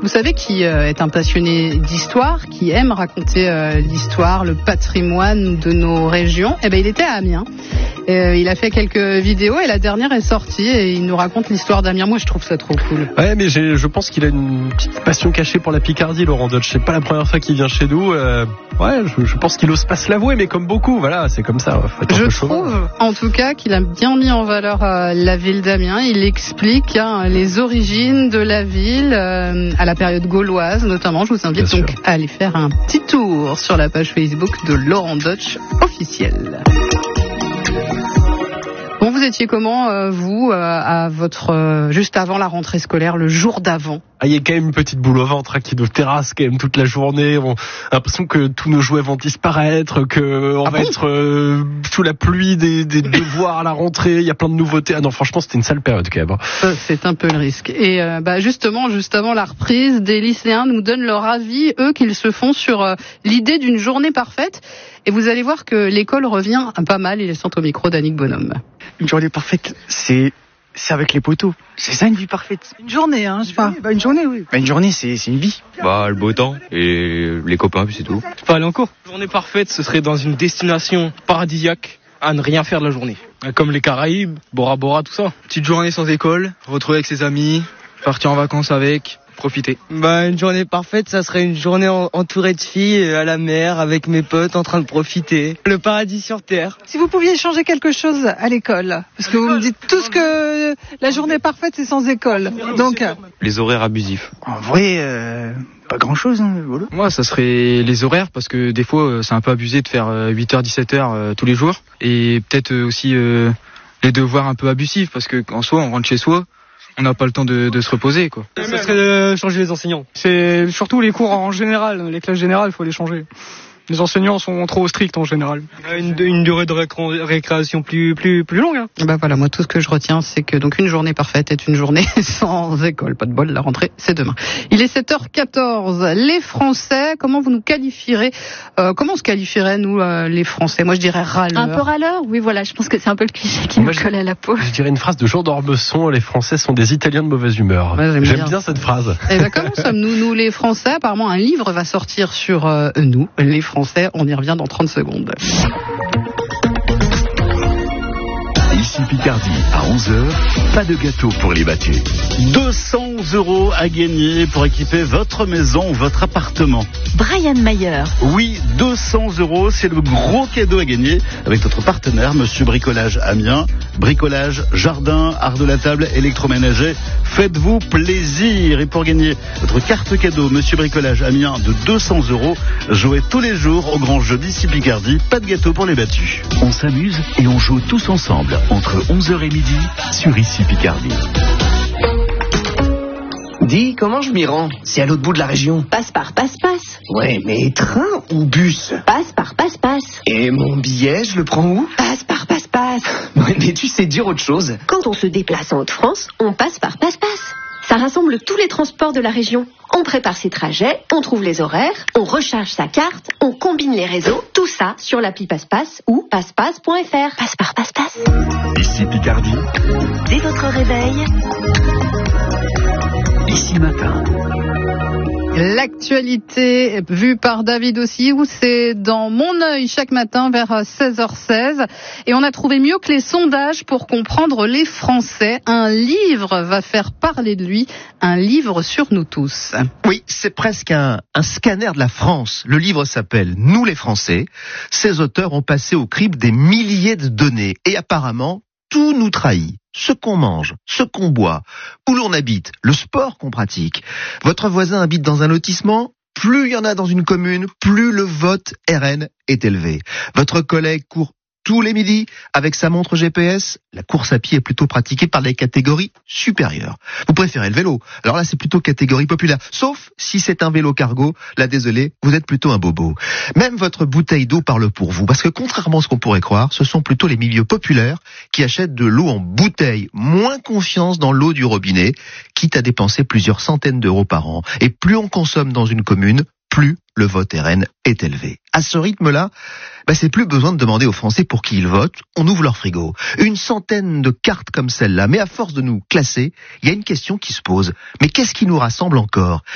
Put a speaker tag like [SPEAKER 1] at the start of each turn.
[SPEAKER 1] Vous savez qui est un passionné d'histoire, qui aime raconter l'histoire, le patrimoine de nos régions? Eh ben, il était à Amiens. Il a fait quelques vidéos et la dernière est sortie et il nous raconte l'histoire d'Amiens. Moi, je trouve ça trop cool.
[SPEAKER 2] Ouais, mais je pense qu'il a une petite passion cachée pour la Picardie, Laurent Dodge. C'est pas la première fois qu'il vient chez nous. Je pense qu'il ose pas se l'avouer, mais comme beaucoup, voilà, c'est comme ça.
[SPEAKER 1] Je trouve, en tout cas, qu'il a bien mis en valeur la ville d'Amiens. Il explique les origines de la ville à la période gauloise, notamment. Je vous invite donc à aller faire un petit tour sur la page Facebook de Laurent Dodge officiel. Bon, vous étiez comment, vous, à votre juste avant la rentrée scolaire, le jour d'avant?
[SPEAKER 2] Il y a quand même une petite boule au ventre qui nous terrasse quand même toute la journée. On a l'impression que tous nos jouets vont disparaître, que on va être sous la pluie des devoirs à la rentrée. Il y a plein de nouveautés. Ah non, franchement, c'était une sale période quand même.
[SPEAKER 1] C'est un peu le risque. Et justement, juste avant la reprise, des lycéens nous donnent leur avis, eux, qu'ils se font sur l'idée d'une journée parfaite. Et vous allez voir que l'école revient pas mal. Ils sont au micro d'Annick Bonhomme.
[SPEAKER 3] Une journée parfaite, c'est avec les poteaux. C'est ça une vie parfaite.
[SPEAKER 1] Une journée, je sais pas.
[SPEAKER 3] Une journée, oui. Une journée, c'est une vie.
[SPEAKER 4] Le beau temps et les copains, puis c'est tout.
[SPEAKER 5] Je peux aller en cours. Une journée parfaite, ce serait dans une destination paradisiaque à ne rien faire de la journée. Comme les Caraïbes, Bora Bora, tout ça.
[SPEAKER 6] Petite journée sans école, retrouver avec ses amis, partir en vacances avec. Profiter.
[SPEAKER 7] Une journée parfaite, ça serait une journée entourée de filles, à la mer, avec mes potes, en train de profiter. Le paradis sur terre.
[SPEAKER 1] Si vous pouviez changer quelque chose à l'école, parce que vous me dites tous que la journée parfaite, c'est sans école. Donc,
[SPEAKER 4] les horaires abusifs.
[SPEAKER 3] En vrai, pas grand chose, voilà.
[SPEAKER 6] Moi, ça serait les horaires, parce que des fois, c'est un peu abusé de faire 8h, 17h tous les jours. Et peut-être aussi les devoirs un peu abusifs, parce que en soi, on rentre chez soi. On n'a pas le temps de se reposer, quoi.
[SPEAKER 5] Ça serait de changer les enseignants.
[SPEAKER 8] C'est surtout les cours en général, les classes générales, il faut les changer. Les enseignants sont trop stricts en général.
[SPEAKER 5] Une durée de récréation plus longue.
[SPEAKER 1] Voilà, moi tout ce que je retiens, c'est que donc une journée parfaite est une journée sans école. Pas de bol, la rentrée, c'est demain. Il est 7h14. Les Français, comment vous nous qualifierez comment on se qualifierait, nous, les Français? Moi, je dirais râleurs.
[SPEAKER 9] Un peu râleurs? Oui, voilà, je pense que c'est un peu le cliché qui nous colle à la peau.
[SPEAKER 2] Je dirais une phrase de Jean d'Ormesson, les Français sont des Italiens de mauvaise humeur.
[SPEAKER 1] Ouais,
[SPEAKER 2] j'aime bien cette phrase.
[SPEAKER 1] Et comment sommes-nous, nous, les Français? Apparemment, un livre va sortir sur nous, les Français. On y revient dans 30 secondes.
[SPEAKER 10] Ici Picardie, à 11h, pas de gâteau pour les battus.
[SPEAKER 11] 200 € à gagner pour équiper votre maison ou votre appartement.
[SPEAKER 9] Brian Mayer.
[SPEAKER 11] Oui, 200 €, c'est le gros cadeau à gagner avec notre partenaire, Monsieur Bricolage Amiens. Bricolage, jardin, art de la table, électroménager. Faites-vous plaisir. Et pour gagner votre carte cadeau, Monsieur Bricolage Amiens de 200 €, jouez tous les jours au grand jeu d'ici Picardie. Pas de gâteau pour les battus.
[SPEAKER 10] On s'amuse et on joue tous ensemble entre 11h et midi sur Ici Picardie.
[SPEAKER 12] Dis, comment je m'y rends? C'est à l'autre bout de la région.
[SPEAKER 9] Passe par passe-passe.
[SPEAKER 12] Ouais, mais train ou bus?
[SPEAKER 9] Passe par passe-passe.
[SPEAKER 12] Et mon billet, je le prends où?
[SPEAKER 9] Passe par passe-passe.
[SPEAKER 12] Ouais, mais tu sais dire autre chose.
[SPEAKER 9] Quand on se déplace en Haute-France, on passe par passe-passe. Ça rassemble tous les transports de la région. On prépare ses trajets, on trouve les horaires, on recharge sa carte, on combine les réseaux, tout ça sur l'appli Passe-Passe ou passepasse.fr. Passe par passe-passe.
[SPEAKER 10] Ici Picardie.
[SPEAKER 9] Dès votre réveil.
[SPEAKER 10] Ici matin.
[SPEAKER 1] L'actualité vue par David aussi, où c'est dans Mon œil chaque matin vers 16h16. Et on a trouvé mieux que les sondages pour comprendre les Français. Un livre va faire parler de lui, un livre sur nous tous.
[SPEAKER 13] Oui, c'est presque un scanner de la France. Le livre s'appelle « Nous les Français ». Ses auteurs ont passé au crible des milliers de données. Et apparemment, tout nous trahit. Ce qu'on mange, ce qu'on boit, où l'on habite, le sport qu'on pratique. Votre voisin habite dans un lotissement, plus il y en a dans une commune, plus le vote RN est élevé. Votre collègue court tous les midis avec sa montre GPS. La course à pied est plutôt pratiquée par les catégories supérieures. Vous préférez le vélo. Alors là, c'est plutôt catégorie populaire. Sauf si c'est un vélo cargo. Là, désolé, vous êtes plutôt un bobo. Même votre bouteille d'eau parle pour vous. Parce que contrairement à ce qu'on pourrait croire, ce sont plutôt les milieux populaires qui achètent de l'eau en bouteille. Moins confiance dans l'eau du robinet, quitte à dépenser plusieurs centaines d'euros par an. Et plus on consomme dans une commune, plus le vote RN est élevé. À ce rythme-là, c'est plus besoin de demander aux Français pour qui ils votent, on ouvre leur frigo. Une centaine de cartes comme celle-là, mais à force de nous classer, il y a une question qui se pose. Mais qu'est-ce qui nous rassemble encore ?